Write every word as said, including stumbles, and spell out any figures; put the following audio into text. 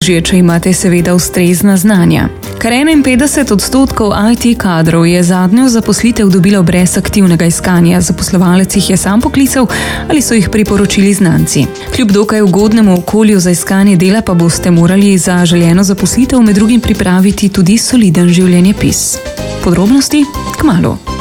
najlažje, če imate seveda ustrezna znanja. Kar enainpetdeset odstotkov I T kadrov je zadnjo zaposlitev dobilo brez aktivnega iskanja, zaposlovalec jih je sam poklical ali so jih priporočili znanci. Kljub dokaj ugodnemu okolju za iskanje dela pa boste morali za željeno zaposlitev med drugim pripraviti tudi soliden življenjepis. Podrobnosti kmalu.